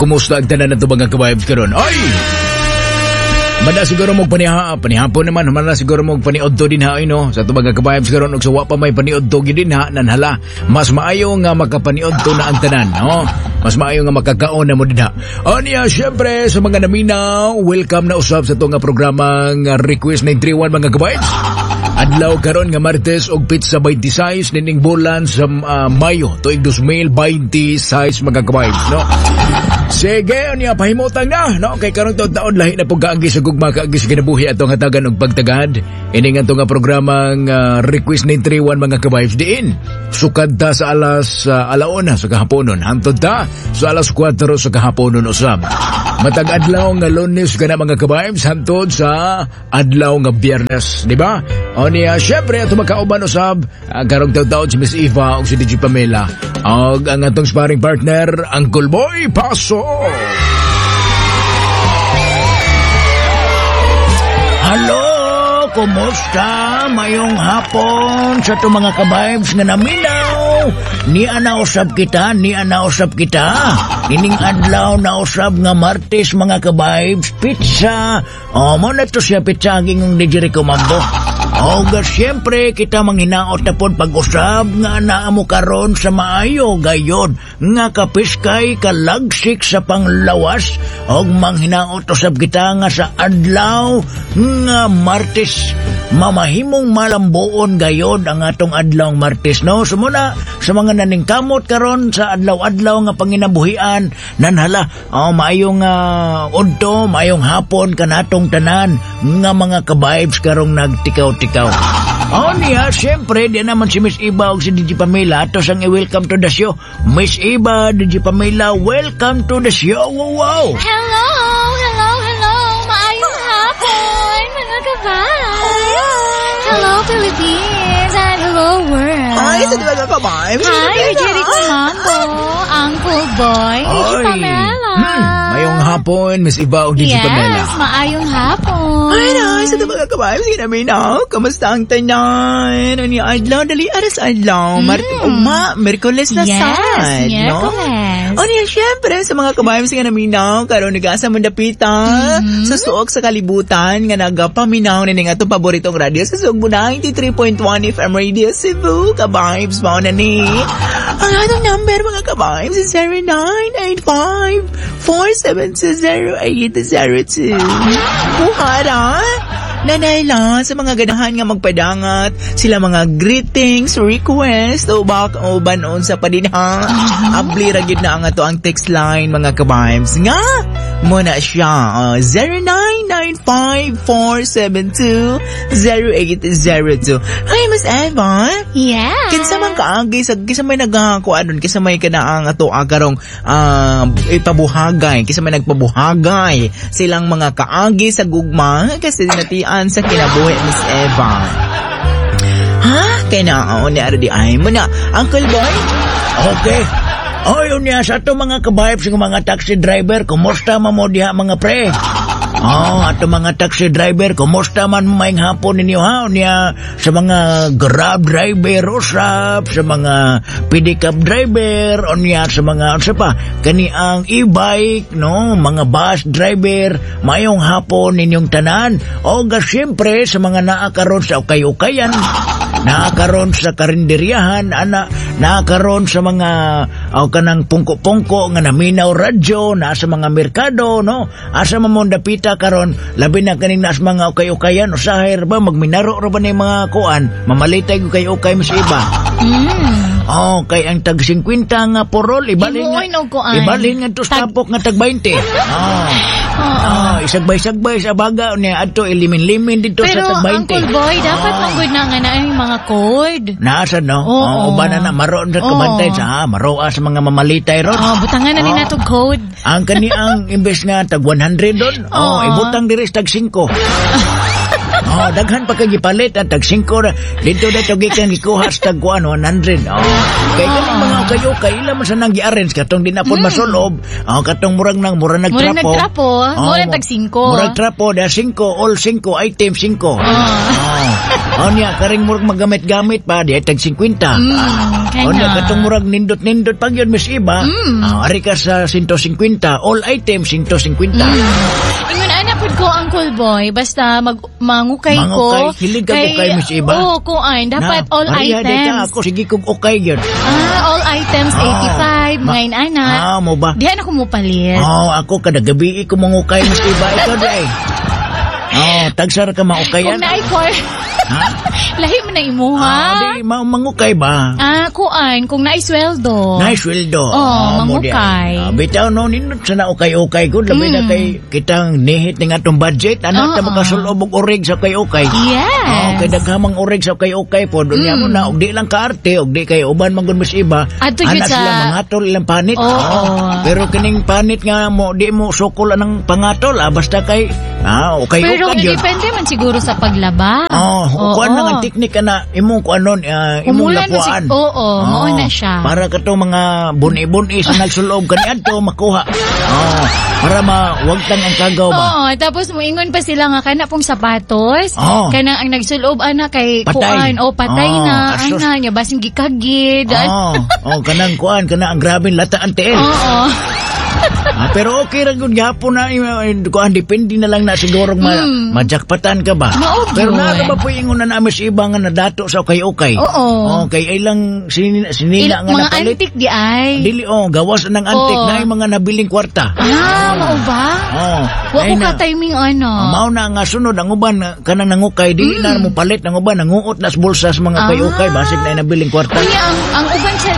kumusta ang tanan nato mga ka-vibes karon? Ay! Mada siguro mo panihapon naman, mada siguro mo paniodto din ha, no? Sa ito mga ka-vibes karon, og sawa pa may paniodto din ha, nanhala. Mas maayo nga makapaniodto na ang tanan, no? Mas maayo nga makakaon na mo din ha. O niya, syempre, sa mga naminaw, welcome na usab sa ito nga programang Request 931 mga ka-vibes. Adlaw karon nga Martes og pizza 26 nining bulan sa Mayo tuig 2026 mga ka-vibes, no? Sige, niya pahimutang na, no? Kay karon taon lahi na pug kaagi sa gugma kaagi sa kinabuhi atong hatagan og pagtagad. Ini nga nga programang Request 931 mga ka-vibes diin. Sukad ta sa alas alauna sa kahaponon, hangtod ta sa alas 4 sa kahaponon usab. Matag adlaw nga Lunes kana mga ka-vibes hangtod sa adlaw nga Biyernes, di ba? O niya, syempre ato makauban usab karong taon si Miss Eva o si DJ Pamela og ang atong sparring partner Uncle Boy Paso. Hello, kumusta? Mayong hapon sa ito mga ka-vibes nga naminaw. Ni ana usab kita. Nining adlaw na usab nga Martes mga ka-vibes. Pizza. O, mo na to siya pizza ang ingong DJ Rico Mambo. O, siyempre kita manghinaot na po pag-usab nga naamo karon sa maayo gayon nga kapiskay kalagsik sa panglawas o manghinaot usab kita nga sa adlaw nga Martes mamahimong malambuon gayon ang atong adlaw Martes, no? Sumuna sa mga naningkamot karon sa adlaw-adlaw nga panginabuhian nanhala maayong udto, maayong hapon kanatong tanan nga mga ka-vibes karong nagtikaw-tikaw. Niya, siyempre, di naman si Miss Iba o si DJ Pamela. Ito sang i-welcome to the show. Miss Iba, DJ Pamela, welcome to the show. Wow! Hello! Maayong hapon, mga ka-vibes! Hello, Philippines! And hello, world! Ay, sa di ba ka-vibes? Hi, Jericho Mambo, Uncle Boy, DJ Pamela! Mayong hapon, Miss Iba o DJ Pamela. Yes, maayong hapon. Ay, sa di ba ka-vibes? Kinaminaw, kamusta ang tanan? Ano yung adlaw? Dali, aras adlaw. Merkules na sad, no? Merkules. O niya, syempre, sa mga ka-vibes nga naminaw, karoon nag-asa mandapita, sa suok sa kalibutan, nga nagapaminaw na nga itong paboritong radio sa Sugbo 93.1 FM Radio Cebu, ka-vibes mo na ni. Ang atong number, mga ka-vibes, is 0985-476-0802. Buhara! Nanayla sa mga ganahan nga magpadangat, sila mga greetings, request, o banon sa padinha. Abli ragid na ang ato ang text line, mga ka-vibes. Nga, muna siya, 0995-472-0802. Hi, Miss Eva. Yeah. Kinsa man kaagi, kisa may nagkakuan, kisa may kanaang ato agarong ipabuhagay, kisa may nagpabuhagay silang mga kaagi sa gugma, kasi dinatian sa kinabuhi, Miss Eva. Ha? Kaya ni Ardi ay mo na, Uncle Boy? Okay. Yun niya sa ito mga ka-vibes ng mga taxi driver, kumusta mo diha mga pre? Ato mga taxi driver, kumusta man maing hapon ninyo ha? Niya sa mga grab driver usap, sa mga pedicab driver, o niya sa mga kani ang e-bike, no? Mga bus driver, mayong hapon ninyong tanan. O siyempre sa mga naakaroon sa ukay-ukayan, naakaroon sa karinderyahan, naakaroon sa mga kanang pungko-pungko nga naminaw radyo, nasa mga merkado, no? Asa mamondapita karon, labi na kaning nas mga ukay-ukayan, usahay ba magminaro ra ba ni mga kuan, mamalitay ko kay ukay mas iba. Kay ang tag 50 nga porol ibalin nga to tapok nga tag 20. Isagbay-sagbay sa baga niya adto ilimin-limin dito sa tag 20. Pero Uncle Boy, dapat manggod na nga na yung mga code. Nasa no? Uban na maroon sa kabantay sa maroa sa mga mamalitay ron. Butangan na ni nato code. Ang kaniang imbes nga tag 100 doon, ibutang diri tag 5. Daghan pa kay gipalit at tag 5 dito dato gikan gikuha sa tag 100. Kay kaning mga kayo ila man sa nang gi-arrange katong di na pod masulob. Katong murag nagtrapo. Murag tag 5. Murag trapo da 5 all 5 item 5. O niya, karing murag magamit-gamit pa, di ay tag 50. O niya, Kana. katong murag nindot-nindot pag yun, Miss Iba. Ari ka sa 150, all items 150. Ingon anak pud ko, Uncle Boy, basta mangukay ko. Mangukay? Hilig ka ukay, Miss Iba? Oo, kuan. Dapat all Maria, di ka items. ako, sige kong okay yun. All items, 85. Ngayon, anak. Mo ba? Diyan ako mo palit. Ako kada gabi ko mangukay, Miss Iba. Ikaw di ay. Tagsara ka maukayan. Kung naay Ha? lahi mo na imuha. Di, mangukay ba? Kuan, kung naisweldo. Naisweldo. Mangukay. Bitaw no, nindot sa na ukay-ukay ko. Labi na kay kitang nihit ng atong budget. Ano ta makasulob og urig sa ukay-ukay. Yes. Kay daghamang urig sa ukay-ukay po. Dunya mo na, og di lang kaarte, og di kay uban manggon Miss Iba. Adto yun Ana sa- sila mangatol ilang panit. Pero kining panit nga mo, di mo sukol ng pangatol. Basta kay, ukay-ukay Pero yun. depende man siguro sa paglaba. Kuan na ang teknik na imong kuanon, imong Umulan na lapuan. mao na siya. Para kato mga buni-buni sa nagsulob kaniadto makuha. Para mawagtang ang kagaw ba. Tapos moingon pa sila nga kana pong sapatos. Kanang ang nagsulob ana kay Patay. kuan, patay na asos. ana nya basing gikagid. Kanang kuan kana ang grabing lata ang tiil. Pero okay ra gud gyapon na kuan depende na lang na siguro majakpatan ka ba. Pero na ka ba po ingon na namis iba nga nadato sa ukay-ukay. Kay ay lang sinila nga mga napalit. antik di ay. Dili gawas ng antik na mga nabiling kwarta. Mao ba? Wa ko ka timing ano. Mao na nga sunod ang uban kanang nangukay dili na mo palit ang uban nanguot nas bulsa sa mga ukay-ukay basig na nabiling kwarta. Kuya, ang uban sa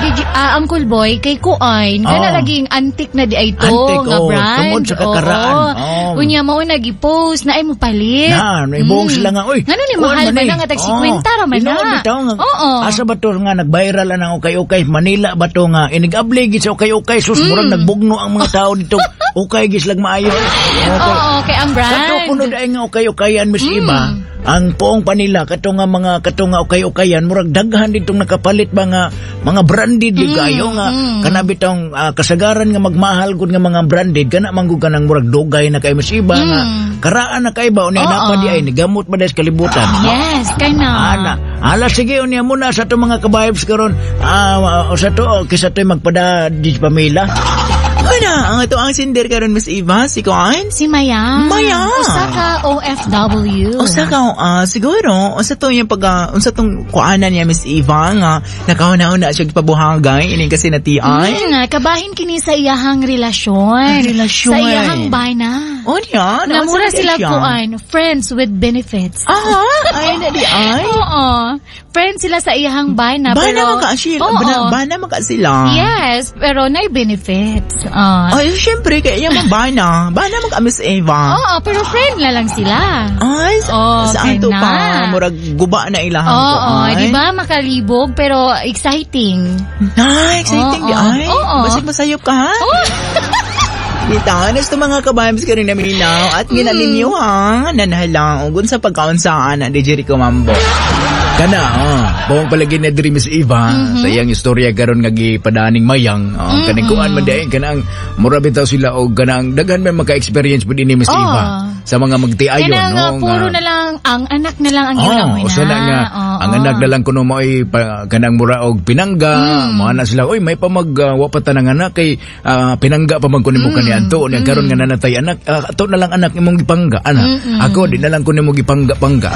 Uncle Boy kay kuan kana laging antik na di ay to Antik, nga brand. tungod sa kakaraan. Unya mao nagi-post na ay mo palit. Ibuong sila nga, uy. Ano ni mahal ba na nga tag 50 ra man na. Asa ba to nga nag-viral ang ukay-ukay? Manila ba to nga? Inigabli gid sa ukay-ukay. Sus, murag nagbugno ang mga tao dito. Ukay gis lang maayo. Kay ang brand. Kato kuno daay nga ukay-ukayan, Miss Iba. Ang poong panila kato nga ukay-ukayan murag daghan ditong nakapalit mga branded gayo nga kana bitong kasagaran nga magmahal gud nga mga branded kana manggug kanang murag dugay na kay Miss Iba nga karaan na kay ba unya na pa di ay nigamot ba des kalibutan. Yes, kana. Ala sige unya muna sa to mga ka-vibes karon sa to kisa to magpada di pamila. Ana, ang ito ang sinder karon Miss Iva, si Kuan? Si Maya. Maya. Usa ka OFW. Usa ka, siguro, unsa to yung unsa tong kuanan niya Miss Iva nga nakauna-una siya pabuhagay ini kasi natiay. Kabahin kini sa iyahang relasyon. Relasyon. Sa iyahang bana. O niya, Namura sila kuan, friends with benefits. Ay na di ay. Friends sila sa iyahang bana. Bana maka sila. Bana maka sila. Yes, pero nay benefits. Ay, syempre, kaya yung bana. Bana maka Miss Eva. Pero friend na lang sila. Ay, saan to na. pa? Murag guba na ilahang ko. Di ba makalibog pero exciting. Exciting di ay. Basig masayop ka ha? Dita, nasto mga kabayams ka rin namin now at ginaninyo ha, nanahalang ugon sa pagkaunsaan na di Jericho Mambo. Kana, bawang palagi na diri Miss Eva, sa iyang istorya karon nga gipadaning mayang, kaning kuan man dayon kanang mura bitaw sila og kanang daghan man maka-experience pud ini Miss Eva sa mga magtiayon kanang puro na lang ang anak na lang ang ginawa usa na nga ang anak na lang kuno moy kanang mura og pinangga, mo na sila oy may wa pa tanang anak kay pinangga pa man kuno mo kaniadto nya karon nga nanatay anak ato na lang anak imong gipangga anak ako di na lang kuno mo gipangga-pangga.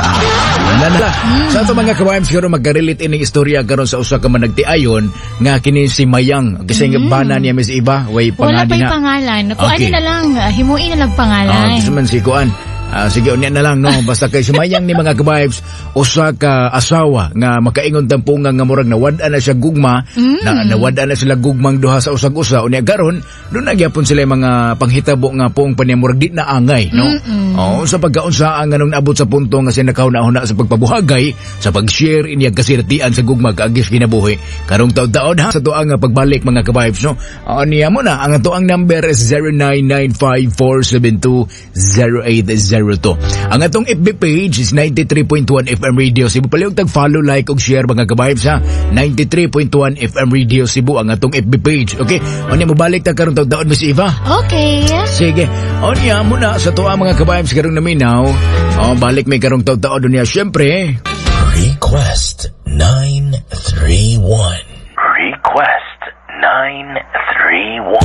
Sa ato mga kabayan siguro magka-relate ini istorya karon sa usa ka man nagtiayon nga kini si Mayang kasi nga bana niya Miss Iba way wala pa pangalan yung pangalan. Ano na lang, himuin na lang pangalan. Gusto man si kuan. Sige, unya na lang, no? Basta kay sumayang ni mga ka-vibes, usa ka asawa nga makaingon tampungan nga murag nawad-a na siya gugma, nawad-a na sila gugmang duha sa usag-usa. Unya garon, doon nagyapon sila mga panghitabo nga pong panyamurag di na angay, no? Sa pagkaunsaan nga nung naabot sa punto nga siya nakauna-una sa pagpabuhagay, sa pag-share inyag kasiratian sa gugma kaagis kinabuhi. Karong taon-taon ha, sa tuang nga pagbalik mga ka-vibes, no? Niya mo na, ang tuang number is 0995-472-0809. 0917-731-0902. Ang atong FB page is 93.1 FM Radio Cebu. Palihog tag-follow, like, ug share mga kabahib sa 93.1 FM Radio Cebu ang atong FB page. Okay? O niya, mabalik ta karong taon, Miss Eva? Okay. Sige. O niya, muna sa tuwa mga kabahib sa karong naminaw. O, balik may karong taon niya. Siyempre, Request 931. Request 931.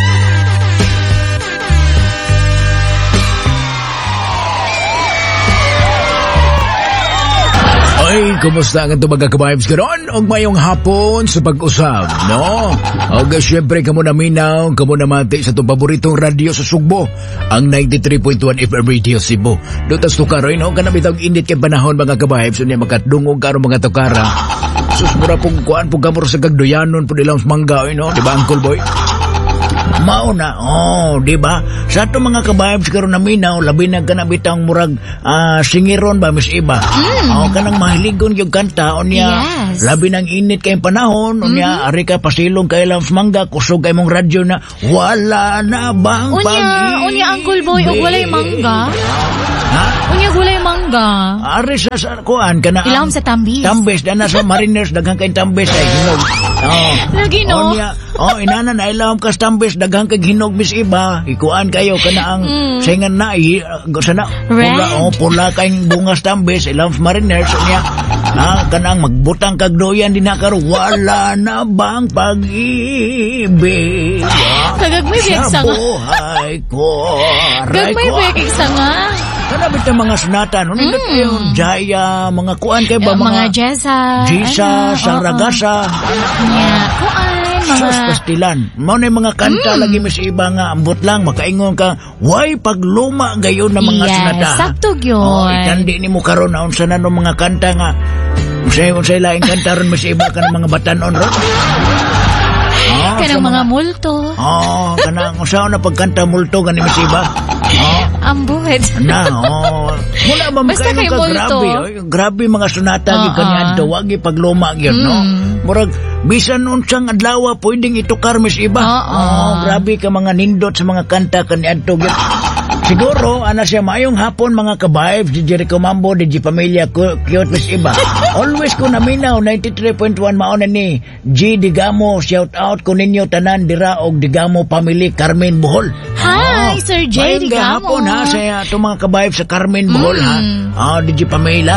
ay, kumusta ang ito mga kabahibs karon? Og mayong hapon sa pag-usab, no? Og syempre, kamo na minaw, kamo na mati sa itong paboritong radio sa Sugbo, ang 93.1 FM Radio Cebu. Dotas tukaroy, no? Kanabitang init kay panahon mga kabahibs, unya makadungog karo mga tukara. Sus, mura pong kuhaan po gamor sa gagdoyanon po nilang mangga, no? Diba, Uncle Boy? Mauna, di ba? Sa ato mga kabahibs karon na minaw, labi na kanabitang murag singiron ba, Miss Iba? Kanang mahiligon yung kanta, unya, Yes. labi ng init kayong panahon, unya, ari ka pasilong kay Lams Mangga, kusog kay mong radyo na, wala na bang pag-ibig? Unya, Uncle Boy, og walay mangga. Ha? Unya, walay mangga. Ari sa kuan, kana Ilawom sa tambis. Tambis, na nasa Mariners, daghang kayong tambis, ay hinog. Lagi, no? Unya, inana na ilawom ka sa tambis, daghang kay hinog, Miss Iba. Ikuan kayo, kana ang saingan na, sana, pula kayong bungas tambis, ilawom sa Mariners, unya, kanang magbutang kagdoyan din na karo, wala na bang pag-ibig? Kagagmay biyag Sa sanga. buhay ko, aray Gagmay ko. biyag sanga. Kanabit ang mga sunatan, nindot yung Jaya, mga kuan kay ba, Mga Jessa. Jisa, Saragasa, Unya, kuan, Sus, mga... pastilan. Mao na yung mga kanta lagi Miss Iba nga ambot lang, makaingon ka, way pagluma gayon na mga Yes, sunata. sakto yun. Ikandi ni mo karon na unsa na no mga kanta nga, unsay laing kanta ron Miss Iba ka ng mga batanon ron. Kanang mga multo. Kanang usaw na pagkanta multo gani Miss Iba. Ambuhet. Muna ba Basta makaingon kay ka multo. grabe mga sunata gi kaniadto wagi pagluma gyud no. Murag bisan unsang adlaw pwedeng itukar Miss Iba. Grabe ka mga nindot sa mga kanta kaniadto gyud. Siguro, siya mayong hapon mga kabahibs, di Jericho Mambo, di Pamilya Cute Miss Iba. Always ko naminaw, 93.1 mauna ni G. Digamo, shout out ko ninyo tanan dira og Digamo Family, Carmen Bohol. Hi, Sir J. Mayong Digamo. hapon sa itong mga kabahibs sa Carmen Bohol di Pamilya.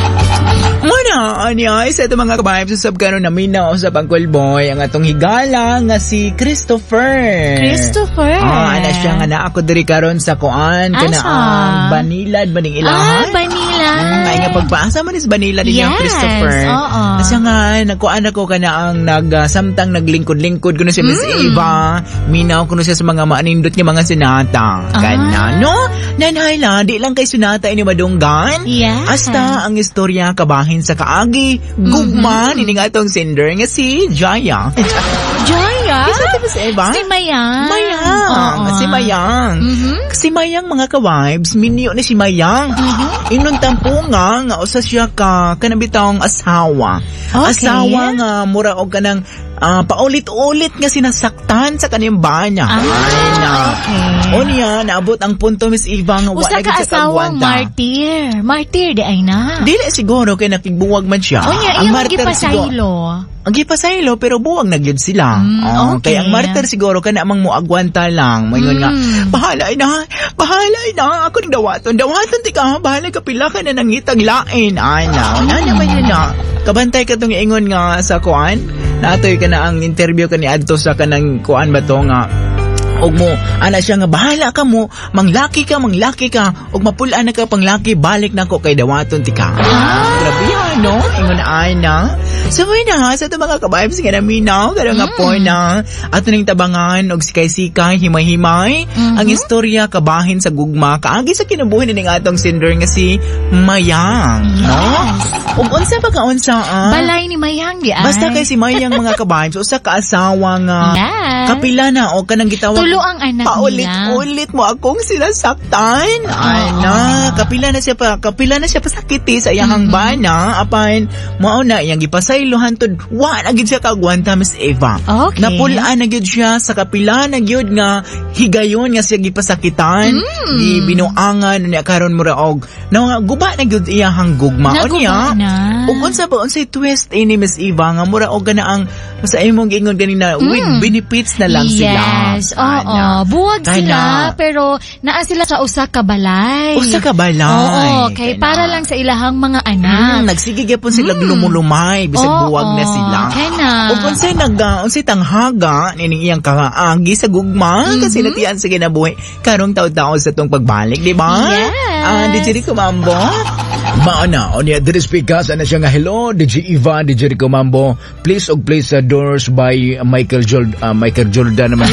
Muna, sa ito mga kabahibs, usab ka na minaw sa Uncle Boy, ang atong higala nga si Christopher. Christopher. Ana siya nga na ako diri karon sa kuan kana Asa? ang Banilad baning ilahan. Banila. Ay nga pagpaasa man is Banilad din yung Yes, Christopher. oo. Kasi nga nagkuan ako kana ang samtang naglingkod-lingkod kuno si Miss Eva. Minaw kuno siya sa mga maanindot nga mga sinata. Kana no? Nanayla, di lang kay sinata ini madunggan. Yes. Hasta ang istorya kabahin sa kaagi, gugma ni nga itong sender nga si Jaya. Jaya? Isa ito ba si Eva? Si Mayang. Mayang. Si Mayang. Si Mayang mga ka-vibes, minyo ni si Mayang. Inong tampunga nga usa siya ka kanabitang asawa. Okay. Asawa nga mura og kanang paulit-ulit nga sinasaktan sa kaniyang bana. Okay. O niya, naabot ang punto Miss Eva nga Usa wala ka gid sa asawang kagwanta. martir. Martir di ay na. Dili siguro kay nakigbuwag man siya. O niya, Ang iyang martyr gipasaylo. Ang gipasaylo pero buwag na gyud sila. Okay. Kaya ang martyr siguro kana amang muagwanta lang. Mayon nga, bahala na. Ako ning dawaton ti ka. Bahala ka pila ka na nangitag lain. Ana naman yun na. Kabantay ka tong ingon nga sa kuan. Natoy ka na ang interview ka ni adto sa kanang kuan ba to nga og mo ana siya nga bahala ka mo manglaki ka og mapula na ka panglaki balik na ko kay dawaton ti ka. Grabe yan, no? Ingon ay na. So na sa ito mga kabibes nga naminaw kada nga po na ato ning tabangan og sikay-sikay himay-himay ang istorya kabahin sa gugma kaagi sa kinabuhi ni ning atong sender nga si Mayang, no? Ug unsa ba ka unsa Balay ni Mayang di ay. Basta kay si Mayang mga kabibes usa ka asawa nga Yes. Kapila na o kanang gitawag. Tulo ang anak nila. Paulit-ulit mo akong sinasaktan. Ana, kapila na siya pasakiti sa iyang bana. Apan, mao na iyang gipasaylo hantod. Wa na gid siya kagwanta, Miss Eva. Okay. Napulaan na gid siya sa kapila na gyud nga higayon nga siya gipasakitan. Binuangan niya karon mo raog. Na guba na gyud iyang gugma. Naguba na. Ug unsa ba unsay twist ini, Miss Eva, nga mura og ganaang sa imong giingon ganina with benefits na lang sila. Yes, oo. Buwag sila, pero naa sila sa usa ka balay. Usa ka balay. Oo, kay para lang sa ilahang mga anak. Nagsige gyapon sila lumulumay bisag buwag na sila. Kana. Ug unsay tanghaga nining iyang kaagi sa gugma kasi natian sa kinabuhi karong taw-taw sa tong pagbalik, di ba? Yes. DJ Rico Mambo. Maana, o niya, diri speakers, ano siya nga, hello, DJ Eva, DJ Rico Mambo, please Doors by Michael Jordan naman.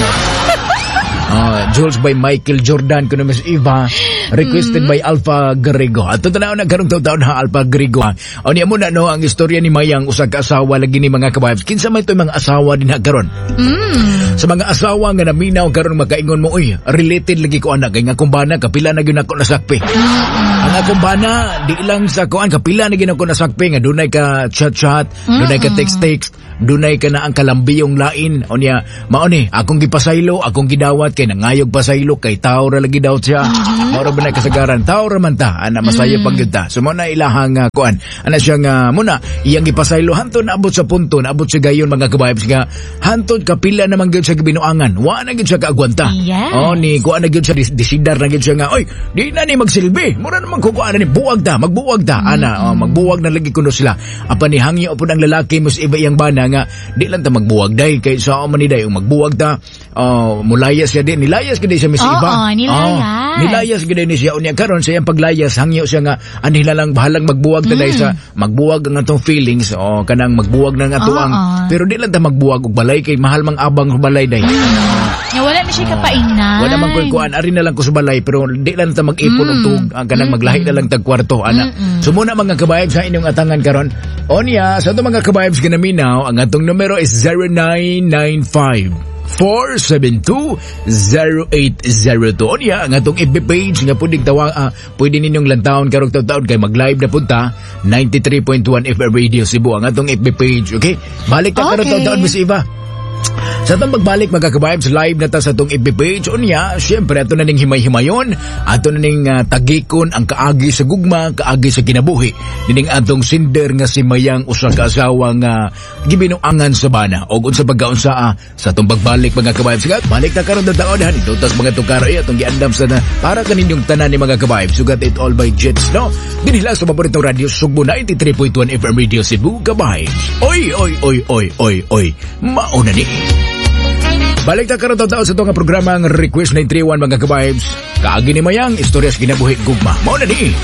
Jules by Michael Jordan kuno Miss Eva, requested by Alpha Grego. At tanaw na karong taon ha Alpha Grego. O niya muna no ang istorya ni Mayang usa ka asawa lagi ni mga kabayabs. Kinsa may toy mga asawa din ha karon. Sa mga asawa nga naminaw karon makaingon mo, uy, related lagi ko anak kay nga kumbana kapila na gyud ako nasakpi. Ang akong bana di lang sa kuan kapila na gyud ako nasakpi nga dunay ka chat, dunay ka text, dunay ka na ang kalambiyong lain. O niya, mao ni akong gipasaylo, akong gidawat kay nangayog pasaylo kay tao ra lagi daw siya. Mao ra ba na kasagaran tao ra man ta ana masaya pag gyud ta. So mao na ilahang kuan. Ana siya nga muna iyang gipasaylo hantud naabot sa punto, naabot sa gayon mga kabayabs nga hantud kapila naman gyud sa binuangan. Wa na gyud siya kaagwanta. Yes. Ni kuan na gyud siya disidar na gyud siya nga, oy, di na ni magsilbi. Mura naman ko kuan ni magbuwag ta. Ana magbuwag na lagi kuno sila. Apa ni hangyo pud ang lalaki mas iba iyang bana nga di lang ta magbuwag day kay sa man ni day magbuwag ta. Mulayas siya din, nilayas gid siya Miss Eva. Nilayas gid ni siya unya karon sa iyang paglayas hangyo siya nga anila lang bahalang magbuwag ta day sa magbuwag ang atong feelings o kanang magbuwag na nga tuang. Pero di lang ta magbuwag og balay kay mahal mang abang balay day. Wala na siya kapainan. Wala man koy kuan ari na lang ko sa balay pero di lang ta mag-ipon og tug ang kanang maglahi na lang tag kwarto ana. So muna mga kabayab sa inyong atangan karon. Onya sa ato mga kabayab ginaminaw ang atong numero is 0995-472-0802. Onya ang atong FB page nga pwede ninyong lantawon karong taon kay mag-live na punta 93.1 FM Radio Cebu ang atong FB page. Okay? Balik ta karong taon Miss Eva. Sa itong pagbalik magkakabayab sa live na ta sa itong FB page, unya, syempre ato na ning himay-himayon, ato na ning tagikon ang kaagi sa gugma, kaagi sa kinabuhi. Nining atong sinder nga si Mayang usa ka asawa nga gibinuangan sa bana. O kung sa pagkaunsa sa itong pagbalik magkakabayab sigat, balik na karon ng taon han, itutas mga tukara atong giandam sa na para kaninyong tanan ni mga kabayab. Sugat it all by Jets, no? Dinila sa paboritong radio Sugbo 93.1 FM Radio Cebu, kabayab. Oy, mauna ni. Balik ta karon taon sa itong programa ang Request 931 mga kabayabs. Kaagi ni Mayang, istorya sa kinabuhi gugma. Mao na ni.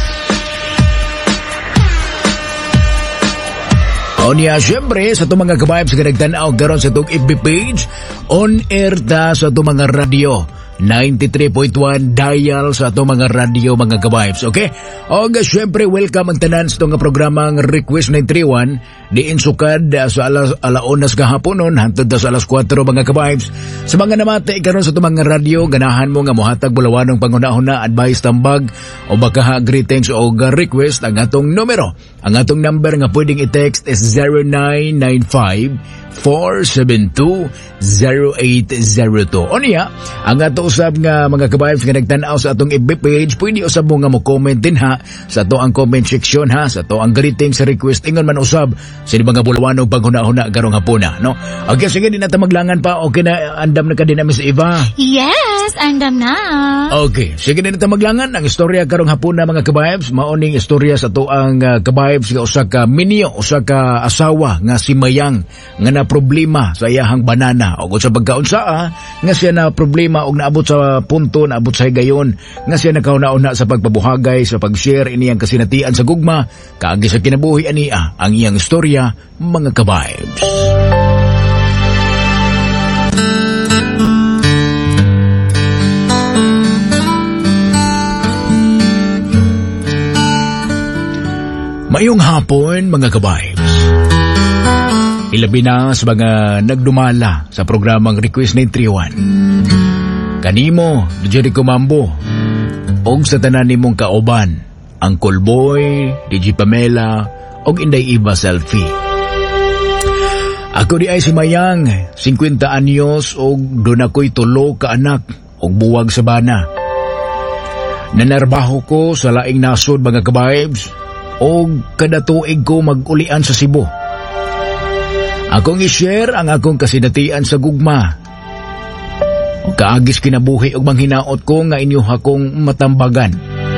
O niya, syempre, sa itong mga kabayabs nga nagtanaw karon sa itong FB page, on air ta sa itong mga radio. 93.1 dial sa ato mga radio mga kabayabs, okay? O syempre welcome ang tanan sa itong programang Request 931 diin sukad sa alaunas gahaponon hantod sa alas 4 mga kabayabs. Sa mga namati karon sa itong mga radio ganahan mo nga mohatag bulawanong panghuna-huna, advice, tambag o baka greetings o request ang atong numero. Ang atong number nga pwedeng i-text is 0995-472-0802. O niya, ang ato usab nga mga kabayabs nga nagtanaw sa atong FB page, pwede usab mo nga mo comment din ha sa ato ang comment section ha, sa ato ang greetings, request, ingon man usab sa mga bulawanong paghuna-huna karong hapuna, no? Okay, sige din natin maglangan pa. Okay na, andam na ka din na Miss Eva? Yes, andam na. Okay, sige din natin maglangan ang istorya karong hapuna mga kabayabs. Maoning istorya sa ato ang kabayabs nga usa ka minyo, usa ka asawa nga si Mayang nga na problema sa iyahang banana o sa pagkaunsaa nga siya na problema og naabot sa punto, naabot sa higayon nga siya nakauna-una sa pagpabuhagay, sa pag-share iniyang kasinatian sa gugma, kaagi sa kinabuhi ania ang iyang istorya mga kabayabs. Mayong hapon mga kabayabs. ilabi na sa mga nagdumala sa programang Request 931. Kanimo, DJ Comambo, og sa tanan nimong kauban, Uncle Boy, DJ Pamela, og Inday Iba Selfie. Ako di ay si Mayang, 50 anyos og doon ako'y 3 ka anak og buwag sa bana. Nanarbaho ko sa laing nasod mga kabahibs og kada tuig ko mag-ulian sa Cebu. Akong i-share ang akong kasinatian sa gugma. O kaagis kinabuhi og manghinaot ko nga inyo akong matambagan.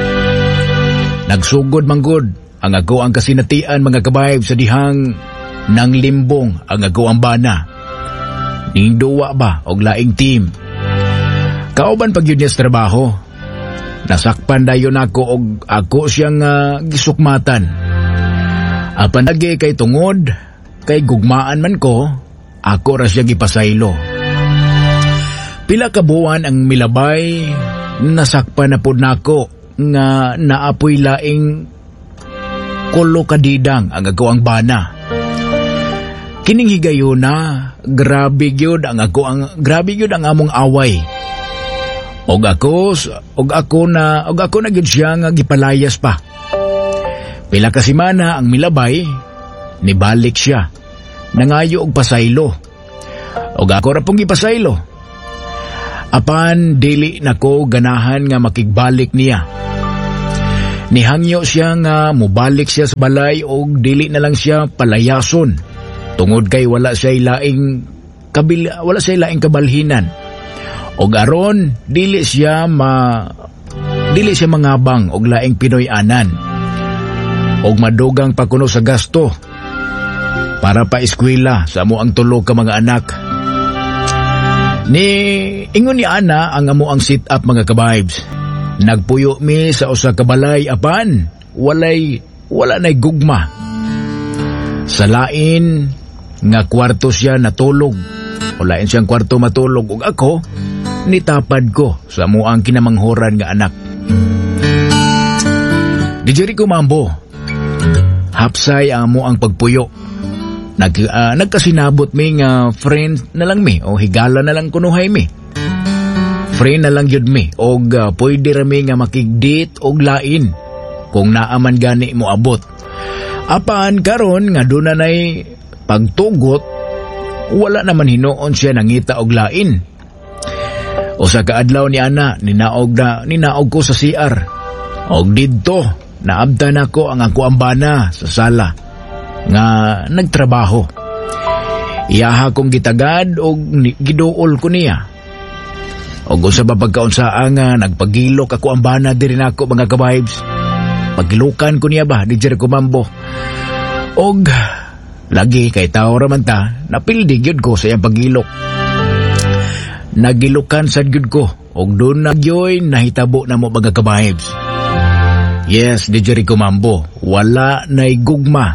Nagsugod manggod ang ako ang kasinatian mga kabahibs sa dihang nang limbong ang ako ang bana. Ning duwa ba og laing team. Kauban pag yun niya sa trabaho. Nasakpan dayon ako og ako siyang gisukmatan. Apan lagi kay tungod, kay gugmaan man ko, ako ra siya gipasaylo. Pila ka buwan ang milabay, nasakpan na pud nako nga naapoy laing kulo kadidang ang ako ang bana. Kining higayon na, grabe gyud ang among away. Og ako na gyud siya nga gipalayas pa. Pila ka semana ang milabay, nibalik siya. Nangayo og pasaylo. Og ako ra pong gipasaylo. Apan dili nako ganahan nga makigbalik niya. Nihangyo siya nga mubalik siya sa balay og dili na lang siya palayason. Tungod kay wala siya laing kabalhinan. Og aron dili siya mangabang og laing Pinoy-anan. Og madugang pa kuno sa gasto para pa eskwela sa amo ang 3 ka mga anak. Ingon ni ana ang amo ang sit-up mga kabibes. Nagpuyo mi sa usa ka balay apan wala nay gugma. Sa lain nga kwarto siya natulog. O lain siyang kwarto matulog ug ako nitapad ko sa muang kinamanghoran nga anak. DJ Comambo, hapsay ang muang pagpuyo. Nagkasinabot mi nga friend na lang mi o higala na lang kunuhay mi. Friend na lang yun mi og pwede rami nga makigdate og lain kung naaman gani mo abot. Apan karon nga doon na nay pagtugot, wala naman hinoon siya nangita og lain. O sa kaadlaw ni ana, ninaog ko sa CR. Og didto, naabdan ako ang ako ang bana sa sala nga nagtrabaho. Iyaha kong gitagad og giduol ko niya. Og sa pagkaunsaa nga nagpagilok ako ang bana diri nako mga kabibes. Pagilukan ko niya ba, DJ Comambo. Og lagi kay tao raman ta, napildig yun ko sa iyang pagilok. Nagilukan sad gyud ko og doon na gyoy nahitabo na mo mga kabahibs. Yes, DJ Comambo, wala nay gugma.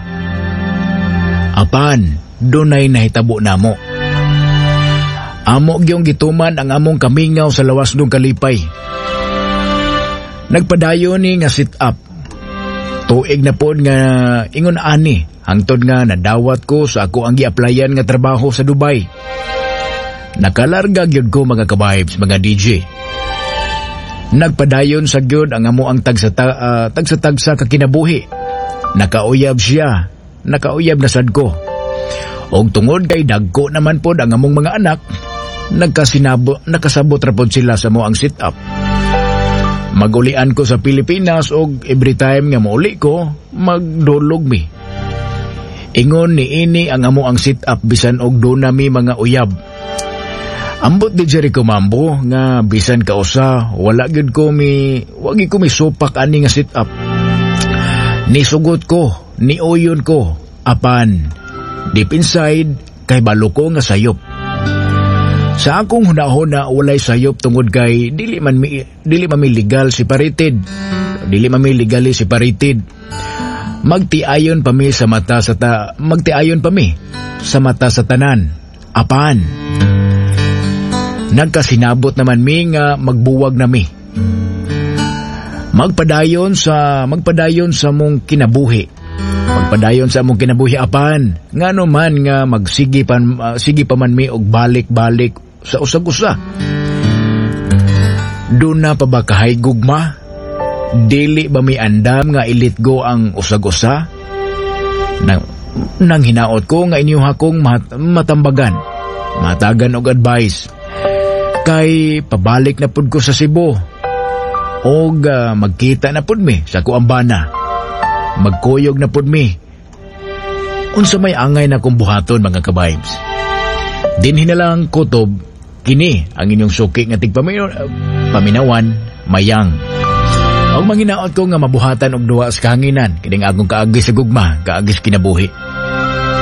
Apan, doon nay nahitabo na mo. Amo gyong gituman ang among kamingaw sa lawas ng kalipay. Nagpadayon ni nga sit-up. Tuig na pod nga ingon ani, hangtod nga nadawat ko sa ako ang gi-applyan nga trabaho sa Dubai. Nakalarga gyud ko mga kabahibs, mga DJ. Nagpadayon sa gyud ang amo ang tagsa-tagsa ka kinabuhi. Nakauyab na sad ko. Og tungod kay dagko naman pod ang among mga anak, nakasabot ra pod sila sa mo ang sit-up. Magulian ko sa Pilipinas og every time nga mauli ko, magdulog mi. Ingon ni ini ang amo ang sit-up bisan og doon nami mga uyab. Ambot di Jericho Mambo nga bisan kausa wagi ko mi supak ani nga sit-up. Nisugot ko, niuyon ko, apan deep inside kay balo ko nga sayop. Sa akong hunahuna walay sayop tungod kay dili man mi legal separated. Dili man mi legally separated. Magtiayon pa mi sa mata sa tanan. Apan nagkasinabot naman mi nga magbuwag na mi. Magpadayon sa mong kinabuhi. Pagpadayon sa among kinabuhi apan, ngano man nga magsige sige pa man mi og balik-balik sa usag-usa. Doon na pa ba kahay gugma? Dili ba mi andam nga ilit go ang usag-usa? Nang hinaot ko nga inyuha kong matambagan, matagan og advice. Kay pabalik na pud ko sa Cebu. Og magkita na pud mi sa kuambana. Magkuyog na pud mi. Unsa may angay na kong buhaton mga ka-vibes. Dinhi na lang kutob, kini ang inyong suki nga paminawan, mayang. Og manginaot ko nga mabuhatan og duwa sa kahanginan, kining akong kaagis sa gugma, kaagis kinabuhi.